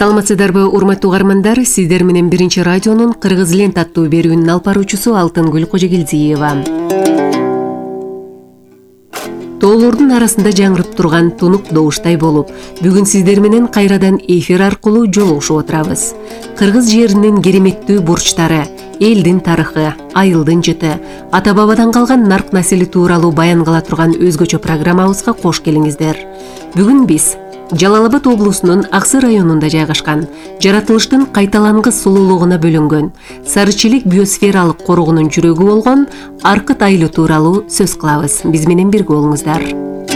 Саламатсыздарбы, урматтуу угармандар, сиздер менен Биринчи радионун Кыргыз лент аттуу берүүнүн алып баруучусу Алтынгүл Кожогелдиева. Тоолордун арасында жаңырып турган тунук добуштай болуп, бүгүн сиздер менен кайрадан эфир аркылуу жолугушуп отурабыз. Кыргыз жеринин кереметтүү бурчтары, элдин тарыхы, айылдын жыты, ата-бабадан калган нарк насели тууралуу баян кыла турган өзгөчө программабызга кош келиңиздер. Бүгүн биз Жалал Абад облусунун Аксы районунда жайгашкан, жаратылыштын кайталангыс сулуулугуна бөлөнгөн, Сарычелек биосфералык корогунун жүрөгү болгон Аркыт айылы тууралуу сөз кылабыз. Биз менен бирге болуңуздар.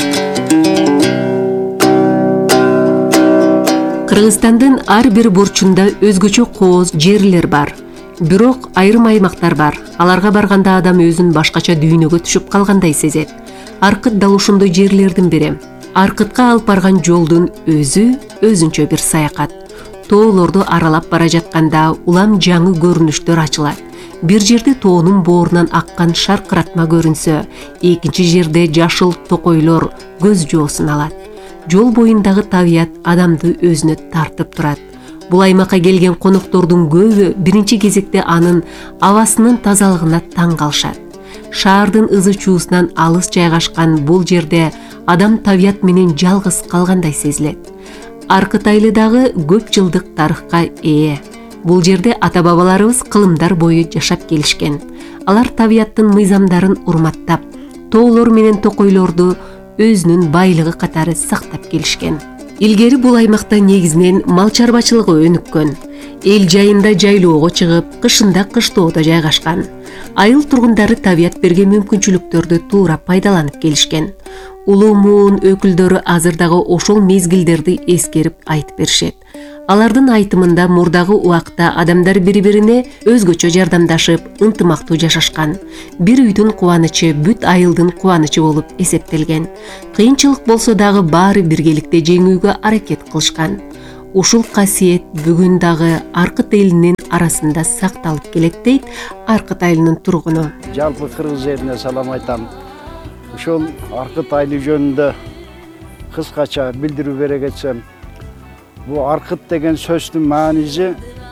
Кыргызстандын ар бир бурчунда өзгөчө кооз жерлер бар. Бирок айрым аймактар бар. Аларга барганда адам өзүн башкача дүйнөгө түшүп калгандай сезет. Аркыт дал ушондой жерлердин бири. Аркытка алып барган жолдун өзүнчө бир саякат. Тоолорду аралап бара жатканда улам жаңы көрүнүштөр ачылат. Бир жерде тоонун боорунан аккан шаркыратма көрүнсө, экинчи жерде жашыл токойлор көз жоосун алат. Жол боюндагы табият адамды өзүнө тартып турат. Бул аймакка келген коноктордун көбү биринчи кезекте анын абасынын тазалыгына таң калышат. Шаардын ызы чуусунан алыс жайгашкан бул жерде адам табият менен жалгыз калгандай сезилет. Аркыт айылы дагы көп жылдык тарыхка ээ. Бул жерде ата-бабаларыбыз кылымдар бою жашап келишкен. Алар табияттын мыйзамдарын урматтап, тоолор менен токойлорду өзүнүн байлыгы катары сактап келишкен. Илгери бул аймакта негизинен мал чарбачылыгы өнүккөн. Эл жайында жайлоого чыгып, кышында кыштоодо жайгашкан. Айыл тургундары табият берген мүмкүнчүлүктөрдү туура пайдаланып келишкен. Улуу муун өкүлдөрү азыр дагы ошол мезгилдерди эскерип айтып беришет. Алардын айтымында мурдагы убакта адамдар бири-бирине өзгөчө жардамдашып, ынтымактуу жашашкан. Бир үйдүн кубанычы бүт айылдын кубанычы болуп эсептелген. Кыйынчылык болсо дагы баары биргеликте жеңүүгө аракет кылышкан. Ушул касиет бүгүн дагы Аркыт элинин арасында сакталып келет дейт Аркыт айылынын тургуну. Жалпы кыргыз элине салам айтам. Ушул Аркыт айылы жөнүндө кыскача билдирүү бере кетсем, бул Аркыт деген сөздүн мааниси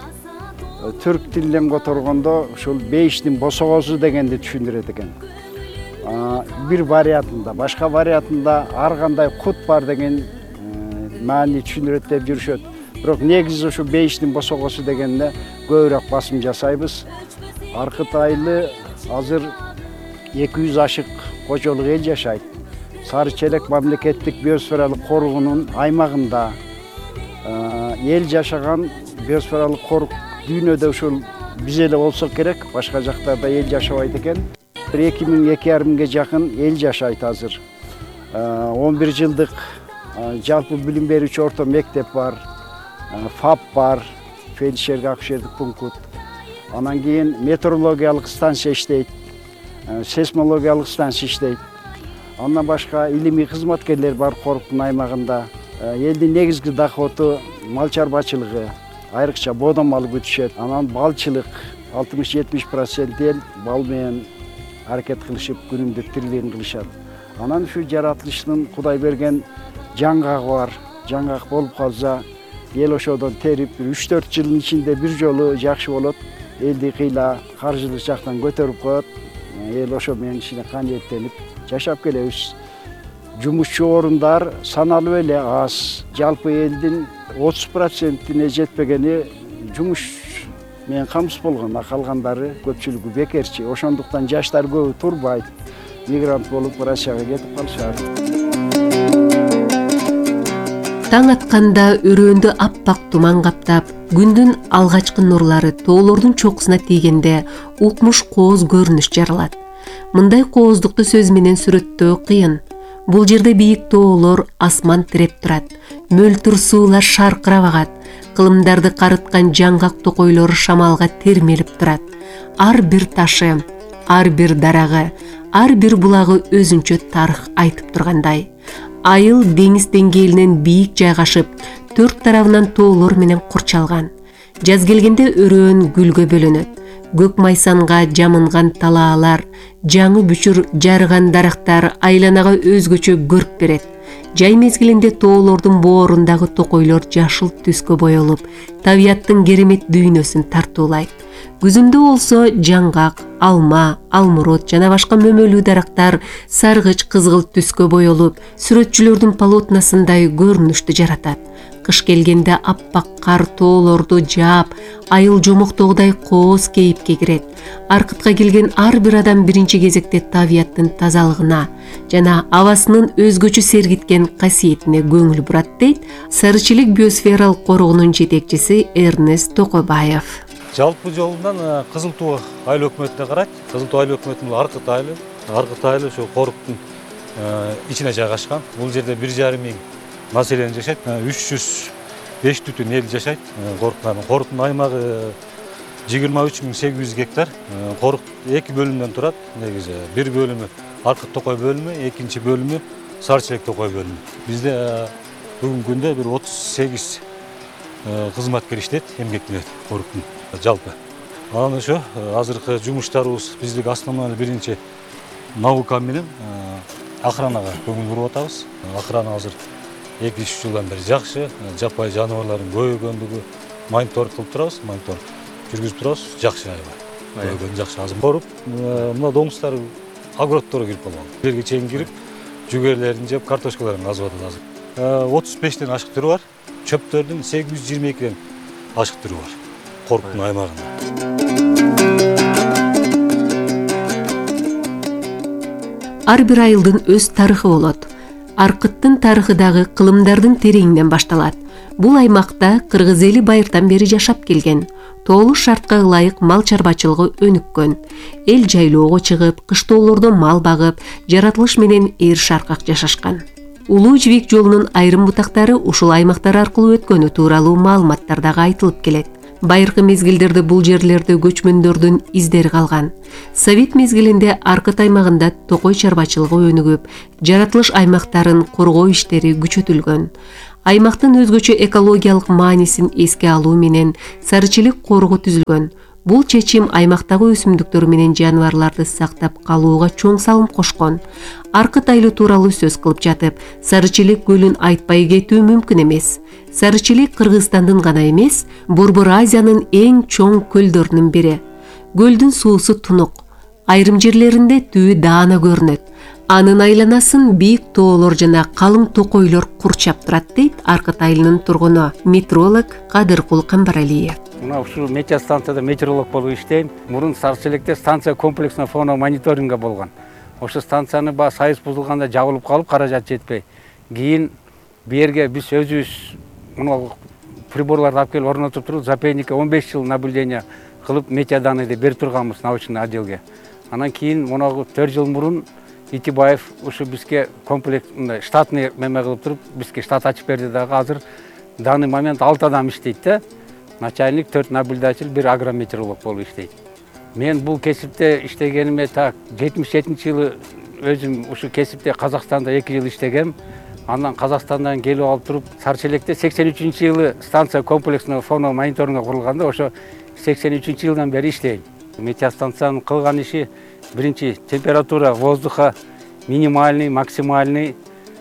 түрк тилинен которгондо ушул бейиштин босогосу дегенди түшүндүрөт экен. Бир вариантында, башка вариантында ар кандай кут бар деген маани түшүндүрөт деп жүрүшөт. Бирок негизи ушу бейиштин босогосу дегенде көбүрөөк басым жасайбыз. Аркыт айылы азыр 200 ашык кожолук эл жашайт. Сарычелек мамлекеттик биосфералык коргоонун аймагында эл жашаган биосфералык корг дүйнөдө ушул биз эле болсок керек, башка жактарда эл жашабайт экен. 2000-2000 жакын эл жашайт азыр. 11 жылдык жалпы билим берүүчү орто мектеп бар, ФАП бар, фельдшерге акушердик пункт. Анан кийин метеорологиялык станция иштейт, сейсмологиялык станция иштейт. Андан башка илимий кызматкерлер бар корктун аймагында. Элдин негизги доходу мал чарбачылыгы, айрыкча бодон мал күтүшөт. Анан балчылык 60-70% эл бал менен аракет кылышып, күнүндө тирилигин кылышат. Анан ушу жаратылыштын Кудай берген жаңгагы бар. Жаңгак болуп калса, эл ошодон терип 3-4 жылдын ичинде бир жолу жакшы болот. Элди кыйла каржылык жактан көтөрүп коет. Эл ошо менен ичине каниеттенип жашап келебиз. Жумушчу орундар саналып эле аз. Жалпы элдин 30%-ине жетпегени жумуш менен камсыз болгон, калгандары көпчүлүгү бекерчи. Ошондуктан жаштар көбү турбайт. Мигрант болуп Россияга кетип калышат. Таң атканда өрөөндө аппак туман каптап, күндүн алгачкы нурлары тоолордун чокусуна тийгенде укмуш кооз көрүнүш жаралат. Мындай кооздукту сөз менен сүрөттөө кыйын. Бул жерде бийик тоолор асман тиреп турат. Мөлтүр суулар шаркырап агат. Кылымдарды карыткан жаңгак токойлор шамалга термелип турат. Ар бир ташы, ар бир дарагы, ар бир булагы өзүнчө тарых айтып тургандай. Айыл деңиз деңгээлинен бийик жайгашып, төрт тарабынан тоолор менен курчалган. Жаз келгенде өрөөн гүлгө бөлөнөт. Көк майсанга жамынган талаалар, жаңы бүчүр жарган дарактар айланага өзгөчө көрк берет. Жай мезгилинде тоолордун боорундагы токойлор жашыл түскө боелуп, табияттын керемет дүйнөсүн тартуулайт. Күзүндө болсо жаңгак, алма, алмурут жана башка мөмөлүү дарактар саргыч кызгылт түскө боелуп, сүрөтчүлөрдүн полотносундай көрүнүштү жаратат. Кыш келгенде аппак кар тоолорду жаап, айыл жомоктогудай кооз кейипке кирет. Аркытка келген ар бир адам биринчи кезекте табияттын тазалыгына жана абасынын өзгөчө сергиткен касиетине көңүл бурат, дейт Сарычелек биосфералык коргоонун жетекчиси Эрнест Токойбаев. Жалпы жолунан Кызыл Туу айыл өкмөтүнө карайт. Кызыл Туу айыл өкмөтүнүн Аркыт айылы. Аркыт айылы ошо коруктун ичине жайгашкан. Бул жерде 1,5 миң население жашайт. 305 түтүн эл жашайт. Коруктун аймагы 23.800 гектар. Корuk 2 бөлүмдөн турат. Негизи бир бөлүмү Аркыт Токой бөлүмү, экинчи бөлүмү Сарычелек Токой бөлүмү. Бизде бүгүнкү күндө бир 38 кызматкер иштейт, эмгектенет коруктун жалпы. Анан ошо азыркы жумуштарыбыз биздик основной биринчи наука менен охранага көңүл буруп атабыз. Охрана азыр 2-3 жылдан бери жакшы, жаппай жаныбарлардын көбөйгөндүгү мониторинг кылып турабыз, мониторинг жүргүзүп турабыз, жакшы аябай. Көбөйгөн жакшы. Азыр коруп, мына домустар огородторго кирип калган. Жерге чейин кирип, жүгөрлөрүн жеп, картошкаларын казып атат азыр. 35тен ашык түрү бар, чөптөрдүн 822ден ашык түрү бар коруктун аймагында. Ар бир айылдын өз тарыхы болот. Аркыттын тарыхы дагы кылымдардын тереңинен башталат. Бул аймакта кыргыз эли байыртан бери жашап келген. Тоолуу шартка ылайык мал чарбачылыгы өнүккөн. Эл жайлоого чыгып, кыштоолордо мал багып, жаратылыш менен эр шаркак жашашкан. Улуу жибек жолунун айрым бутактары ушул аймактар аркылуу өткөнү тууралуу маалыматтар дагы айтылып келет. Байыркы мезгилдерде бул жерлерде көчмөндөрдүн издери калган. Совет мезгилинде Аркыт аймагында токой чарбачылыгы өнүгүп, жаратылыш аймактарын коргоо иштери күчөтүлгөн. Аймактын өзгөчө экологиялык маанисин эске алуу менен Сарычелек коргоо түзүлгөн. Бул чечим аймактагы өсүмдүктөр менен жаныбарларды сактап калууга чоң салым кошкон. Аркыт айылы тууралуу сөз кылып жатып, Сарычелек көлүн айтпай кетүү мүмкүн эмес. Сарычелек Кыргызстандын гана эмес, Борбор Азиянын эң чоң көлдөрүнүн бири. Көлдүн суусу тунук, айрым жерлеринде түбү даана көрүнөт. Анын айланасын бийик тоолор жана калың токойлор курчап турат, дейт Аркыт айылынын тургуну метеоролог Кадыркул Камбаралиев. Мына ушул метеостанцияда метеоролог болуп иштейм. Мурун Сарычелекте станция комплексно фоно мониторинга болгон. Ошо станцияны сайыз бузулганда жабылып калып, каражат жетпей. Кийин берге биз өзүбүз мына приборларды алып келип орнотуп туруп, запейникке 15 жыл наблюдение кылып метеоданныйды берип турганбыз научный отделге. Анан кийин мына 4 жыл мурун Итибаев ушу бизге комплекс штатный меме кылып туруп, бизге штат ачып берди дагы. Азыр данный момент 6 адам иштейт да. Начальник, 4 наблюдатель, 1 агрометеоролог болуп иштейт. Мен бул кесипте иштегениме 77-жылы өзүм ушу кесипте Казакстанда 2 жыл иштегем. Андан Казакстандан келип алып туруп, Сарычелекте 83-жылы станция комплексного фоно мониторинга курулганда, ошо 83-жылдан бери иштейм. Метеостанциянын кылган иши биринчи температура воздуха минимальный, максимальный.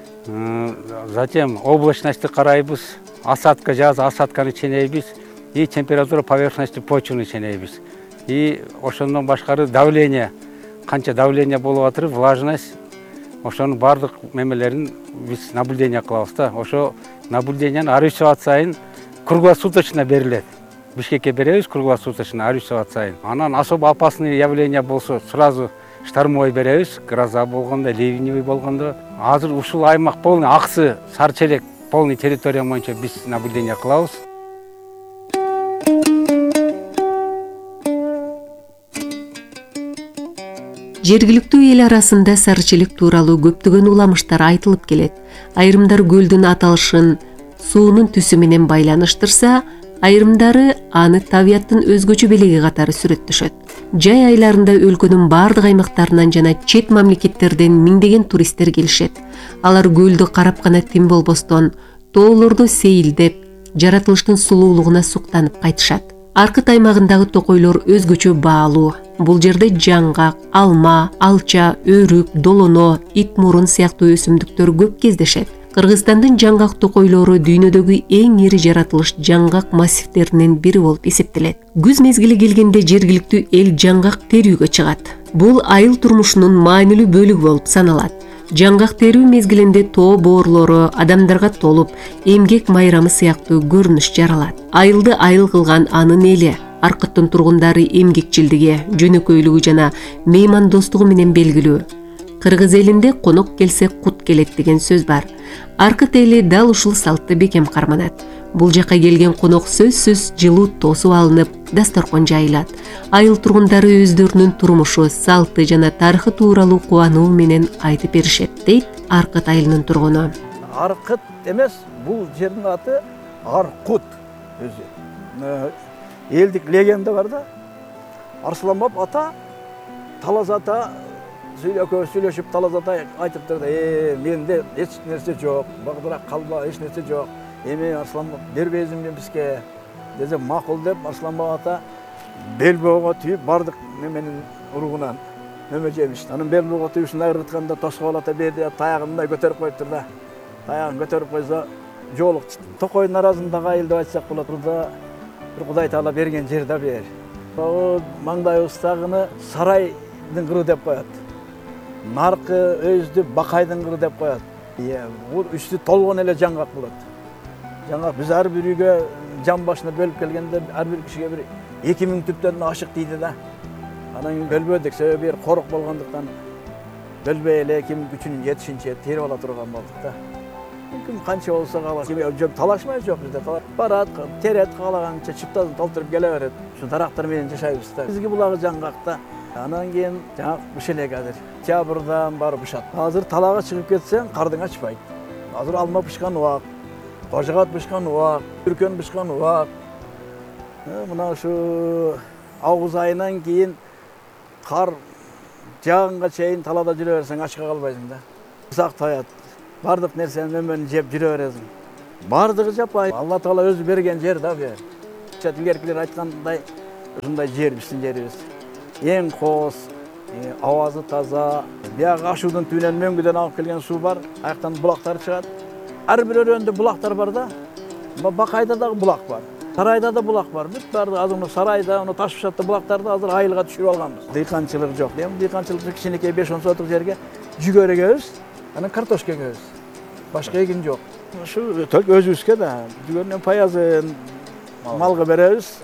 Затем облачностьты карайбыз, осадка жаз, осадканы ченейбиз и температура поверхности почваны ченейбиз. И ошондон башкары давление, канча давление болуп атыр, влажность, ошонун бардык мемелерин биз наблюдение кылабыз да. Ошо наблюдениянын ар 3 саат сайын круглосуточно берилет. Бишкекке беребиз круглосуточно ар 3 саат сайын. Анан особо опасный явление болсо сразу штормовой беребиз, гроза болгондо, ливневый болгондо. Азыр ушул аймак полный аксы Сарычелек полный территория боюнча биз наблюдение кылабыз. Жергиликтүү эл арасында Сарычелек тууралуу көптөгөн уламыштар айтылып келет. Айрымдар көлдүн аталышын суунун түсү менен байланыштырса, айрымдары аны табияттын өзгөчө белеги катары сүрөттөшөт. Жай айларында өлкөнүн бардык аймактарынан жана чет мамлекеттерден миңдеген туристтер келишет. Алар көлдү карап гана тим болбостон, тоолордо сейилдеп, жаратылыштын сулуулугуна суктанып кайтышат. Аркыт аймагындагы токойлор өзгөчө баалуу. Бул жерде жаңгак, алма, алча, өрүк, долоно, ит мурун сыяктуу өсүмдүктөр көп кездешет. Кыргызстандын жаңгак токойлору дүйнөдөгү эң ири жаратылыш жаңгак массивдеринин бири болуп эсептелет. Күз мезгили келгенде жергиликтүү эл жаңгак терүүгө чыгат. Бул айыл турмушунун маанилүү бөлүгү болуп саналат. Жаңгак терүү мезгилинде тоо боорлору адамдарга толуп, эмгек майрамы сыяктуу көрүнүш жаралат. Айылды айыл кылган анын эли, Аркыттын тургундары эмгекчилдиги, жөнөкөйлүгү жана меймандостугу менен белгилүү. Кыргыз элинде конок келсе кут келет деген сөз бар. Аркыт эли дал ушул салтты бекем карманат. Бул жака келген конок сөзсүз жылуу тосуп алынып, дасторкон жайылат. Айыл тургундары өздөрүнүн турмушу, салты жана тарыхы тууралуу кубануу менен айтып беришет, дейт Аркыт айылынын тургуну. Аркыт эмес, бул жердин аты Аркут өзү. Элдик легенда бар да. Арсланбап ата, Талас ата сүйлөшүп Талас ата айтып турду, менде эч нерсе жок, багдырак калба, эч нерсе жок. Эми Арсланбап бербейсиң мен бизге десе макул деп Арсланбап ата бел боого түйүп бардык неменин уругунан неме жемиш. Анын бел боого түйүшүн айрытканда тоскоолата берди, таягын мындай көтөрүп коюптур да. Таягын көтөрүп койсо жоолук токойдун арасындагы айыл деп айтсак болот. Турда бир Кудай Таала берген жер да бер. Маңдайыбыздагыны сарайдын кыры деп коет. Наркы өздү бакайдын кыры деп коет. Бул үстү толгон эле жаңгак болот. Жаңгак биз ар бир үйгө жан башына бөлүп келгенде ар бир кишиге бир 2000 түптөн ашык дейди да. Анан бөлбөдүк, себеби бир корок болгондуктан бөлбөй эле ким күчүнүн жетишинче терип ала турган болдук да. Мүмкүн канча болсо калат. Талашмай жок бизде. Барат, терет каалаганча чыптасын толтуруп келе берет. Ушу дарактар менен жашайбыз да. Бизги булагы жаңгакта. Анан кийин жаңак быш элек азыр. Октябрдан барып бышат. Азыр талага чыгып кетсең, кардың ачпайт. Азыр алма бышкан убак, кожогат бышкан убак, үркөн бышкан убак. Мына ушу авгуз айынан кийин кар жаагынга чейин талада жүрө берсең ачка калбайсың да. Ысак таят. Бардык нерсени өмөнү жеп жүрө бересиң. Бардыгы жаппай. Алла Таала өзү берген жер да бер. Илгеркилер айткандай ушундай жер биздин жерибиз. Эң кооз, абазы таза. Бияга ашуудун түбүнөн мөңгүдөн алып келген суу бар. Аяктан булактар чыгат. Ар бир өрөөндө булактар бар да. Бакайда дагы булак бар. Сарайда да булак бар. Бүт барды азыр сарайда, Таш-Бушатта булактарды азыр айылга түшүрүп алганбыз. Дыйканчылык жок. Эми дыйканчылыкты кичинекей 5-10 сотук жерге жүгөр эгебиз. Анан картошка эгебиз. Башка эгин жок. Ушу только өзүбүзгө да. Жүгөрүнөн паязын малга беребиз.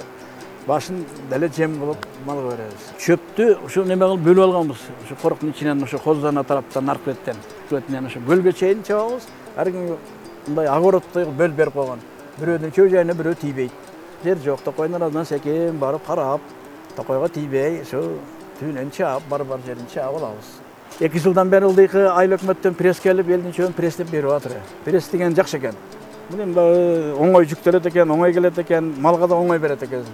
Башын деле жем кылып малга беребиз. Чөптү ушу неме кылып бөлүп алганбыз. Ушу короктун ичинен ушу Козана тараптан Наркөттен. Көтүнөн ушу гөлгө чейин чабабыз. Ар ким мындай огородтой бөлүп берип койгон. Бирөөдүн чөө жайына бирөө тийбейт. Жер жок, токойдун арасынан секем барып карап, токойго тийбей, ушу түбүнөн чаап, бар жерин чаап алабыз. 2 жылдан бери ылдыйкы айыл өкмөттөн пресс келип, элдин чөбүн пресстеп берип атыр. Пресс деген жакшы экен. Бул эми оңой жүктөлөт экен, оңой келет экен, малга да оңой берет экен.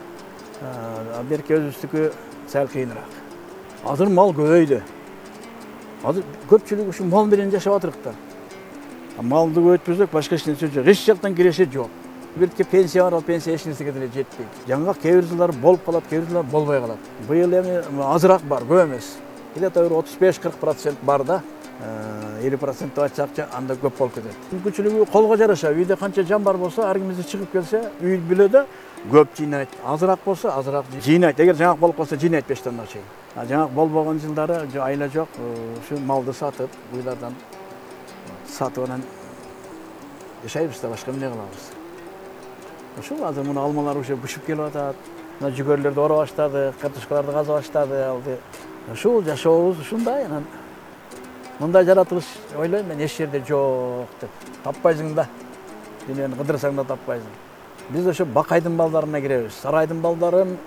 Берки өзүбүздүкү сәл кыйыныраак. Азыр мал көбөйдү. Азыр көпчүлүк ушу мал менен жашап атырык да. Малды көбөйтпөсөк башка эч нерсе жок. Эч жактан киреше жок. Бирке пенсия бар, ал пенсия эч нерсеге деле жетпейт. Жаңгак кээ бир жылдар болуп калат, кээ бир жылдар болбой калат. Быйыл эми азыраак бар, көп эмес. Где-то 35-40% бар да. 50% деп айтсак, анда көп болуп кетет. Мүмкүнчүлүгү колго жараша, үйдө канча жан бар болсо, ар кимиз чыгып келсе, үй бүлөдө көп жыйнайт. Азыраак болсо, азыраак жыйнайт. Эгер жаңгак болуп калса, жыйнайт 5 тонна чейин. Жаңгак болбогон жылдары айла жок, ушу малды сатып, уйлардан сатып анан жашайбыз да, башка эмне кылабыз. Ушул азыр мына алмалар уже бышып келип атат. Мына жүгөрлөрдү ора баштады, картошкаларды каза баштады, алды. Ушул жашообуз ушундай, анан мындай жаратылыш ойлойм мен эч жерде жок деп. Таппайсың да. Дүйнөнү кыдырсаң да таппайсың. Биз ошо бакайдын балдарына киребиз. Сарайдын балдарын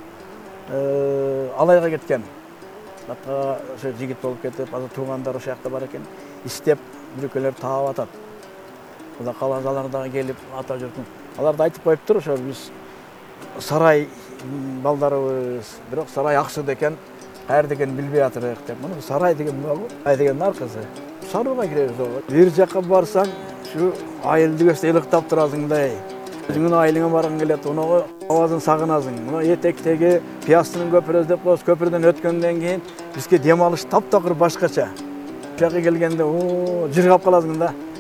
алайга кеткен. Атка ошо жигит болуп кетип, азыр туугандар ошол жакта бар экен. Истеп бүркөлөр таап атат. Куда калазалар дагы келип ата жүрдүм. Алар да айтып коюптур, ошо биз сарай балдарыбыз, бирок сарай аксыды экен. Кайер деген билбей атырык деп. Муну сарай деген болбу? Ай деген аркысы. Сарайга киребиз ого. Бир жакка барсаң, ушу айылды көрсө ылыктап турасыңдай. Өзүңүн айылыңа баргың келет, уну абазын сагынасың. Мына этектеги Пиястын көпүрө деп коебуз, көпүрдөн өткөндөн кийин бизге дем алыш таптакыр башкача. Жакка келгенде, жыргап каласың да.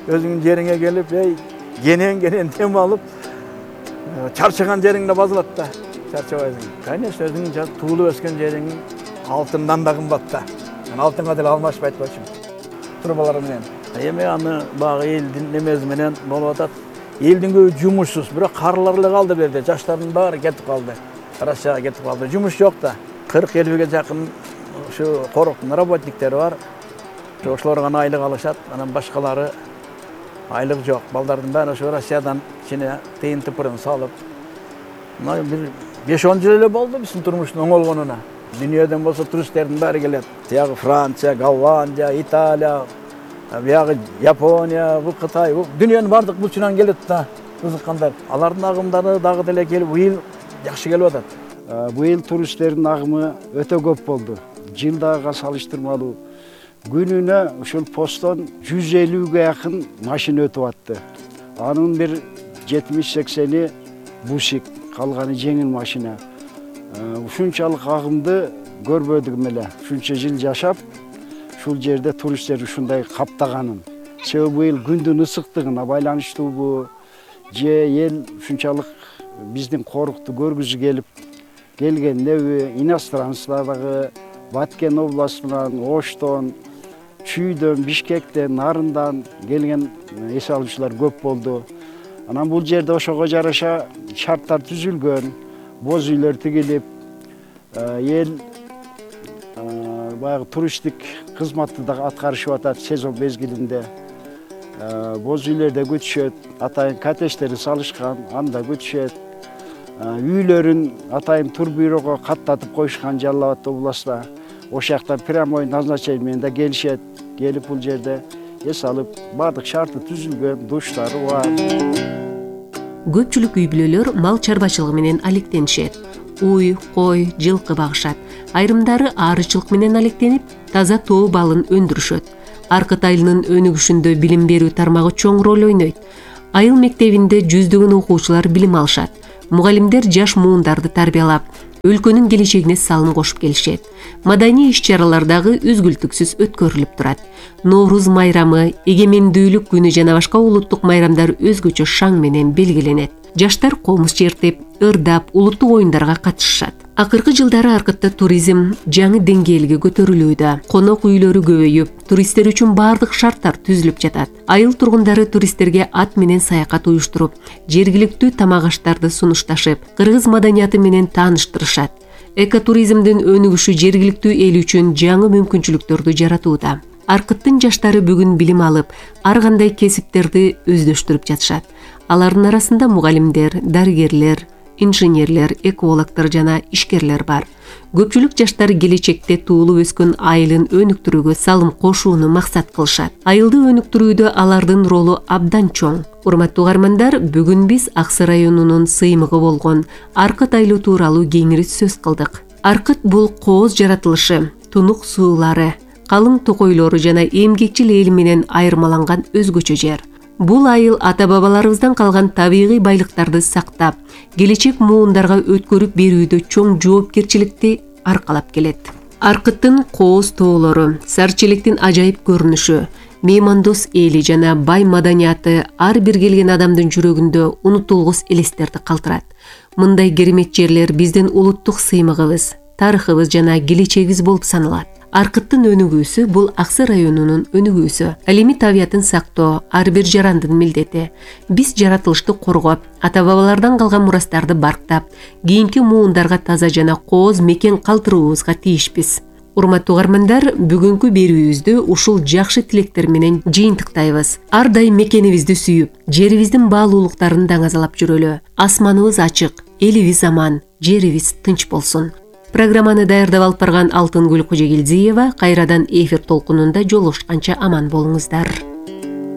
өзүңүн жериңе келип, кенен дем алып, чарчаган жериңде базылат да, чарчабайсың. Конечно, өзүңүн туулуп өскөн жериң алтындан да кымбат да. Алтынга деле алмашпайт болчу. Турбалар менен. Эми аны багы элдин немеси менен болуп атат. Элдин көбү жумушсуз, бирок карылар эле калды берде. Жаштардын баары кетип калды. Россияга кетип калды. Жумуш жок да. 40-50ге жакын ушу коруктун работниктери бар. Ошолор гана айлык алышат. Анан башкалары айлык жок. Балдардын баары ошо Россиядан ичине тыйын тыпырын салып. Мына бир 5-10 жыл эле болду биздин турмуштун оңолгонуна. Дүйнөдөн болсо туристтердин баары келет. Тиягы Франция, Голландия, Италия, бuyog'i Yaponiya, bu Xitoy, bu dunyoning bardıq burchidan keladi da, qiziqqanlar. Алардын агымдары дагы деле келип, быйыл жакшы келип атат. Быйыл туристтердин агымы өтө көп болду. Жылдагыга салыштырмалуу күнүнө ушул посттон 150ге жакын машина өтүп атты. Анын бир 70-80-и бусик, калганы жеңил машина. Ушунчалык агымды көрбөдүк эле. Ушунча жыл жашап, ушул жерде туристтер ушундай каптаганын. Себеби быйыл күндүн ысыктыгына байланыштуубу, же эл ушунчалык биздин корукту көргүзү келгенеби, иностранцлар дагы Баткен областынан, Оштон, Чүйдөн, Бишкектен, Нарындан келген эс алуучулар көп болду. Анан бул жерде ошого жараша шарттар түзүлгөн, боз үйлөр тигилип, эл баягы туристтик кызматты да аткарышып атат сезон мезгилинде. Боз үйлөрдө күтүшөт, атайын коттедждери салышкан, анда күтүшөт. Үйлөрүн атайын турбюрого каттатып коюшкан Жалал Абад областта. Ошол жактан прямой назначение менен да келишет. Келип бул жерде эс алып, бардык шарты түзүлгөн, душтары бар. Көпчүлүк үй бүлөлөр мал чарбачылыгы менен алектенишет. Уй, кой, жылкы багышат. Айрымдары арычылык менен алектенип, таза тоо балын өндүрүшөт. Аркыт айылынын өнүгүшүндө билим берүү тармагы чоң роль ойнойт. Айыл мектебинде жүздөгөн окуучулар билим алышат. Мугалимдер жаш муундарды тарбиялап, өлкөнүн келечегине салым кошуп келишет. Маданий иш-чаралардагы үзгүлтүксүз өткөрүлүп турат. Норуз майрамы, эгемендүүлүк күнү жана башка улуттук майрамдар өзгөчө шаң менен белгиленет. Жаштар комуз чертип, ырдап, улуттук оюндарга катышышат. Акыркы жылдары Аркытта туризм жаңы деңгээлге көтөрүлүүдө. Конок үйлөрү көбөйүп, туристтер үчүн бардык шарттар түзүлүп жатат. Айыл тургундары туристтерге ат менен саякат уюштуруп, жергиликтүү тамак аштарды сунушташып, кыргыз маданияты менен тааныштырышат. Экотуризмдин өнүгүшү жергиликтүү эл үчүн жаңы мүмкүнчүлүктөрдү жаратууда. Аркыттын жаштары бүгүн билим алып, ар кандай кесиптерди өздөштүрүп жатышат. Алардын арасында мугалимдер, дарыгерлер, инженерлер, экологдор жана ишкерлер бар. Көпчүлүк жаштар келечекте туулуп өскөн айылын өнүктүрүүгө салым кошууну максат кылышат. Айылды өнүктүрүүдө алардын ролу абдан чоң. Урматтуу угармандар, бүгүн биз Аксы районунун сыймыгы болгон Аркыт айылы тууралуу кеңири сөз кылдык. Аркыт бул кооз жаратылышы, тунук суулары, калың токойлору жана эмгекчил эл менен айырмаланган өзгөчө жер. Бул айыл ата-бабаларыбыздан калган табигый байлыктарды сактап, келечек муундарга өткөрүп берүүдө чоң жоопкерчиликти аркалап келет. Аркыттын кооз тоолору, сарчелектин ажайып көрүнүшү, меймандос эли жана бай маданияты ар бир келген адамдын жүрөгүндө унутулгус элестерди калтырат. Мындай керемет жерлер биздин улуттук сыймыгыбыз, тарыхыбыз жана келечегибиз болуп саналат. Аркыттын өнүгүүсү бул Аксы районунун өнүгүүсү. Ал эми табиятын сактоо ар бир жарандын милдети. Биз жаратылышты коргоп, ата-бабалардан калган мурастарды барктап, кийинки муундарга таза жана кооз мекен калтырууубузга тийишпиз. Урматтуу угармандар, бүгүнкү берүүбүздү ушул жакшы тилектер менен жыйынтыктайбыз. Ар дайым мекенибизди сүйүп, жерибиздин баалуулуктарын даңазалап жүрөлү. Асманыбыз ачык, элибиз аман, жерибиз тынч болсун. Программаны даярдап алып барган Алтынгүл Кожогелдиева кайрадан эфир толкунунда жолугушканча аман болуңуздар.